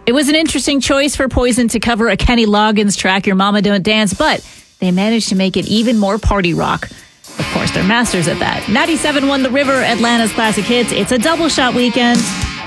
It was an interesting choice for Poison to cover a Kenny Loggins track, Your Mama Don't Dance, but they managed to make it even more party rock. Of course, they're masters at that. 97 won The River, Atlanta's classic hits. It's a double shot weekend.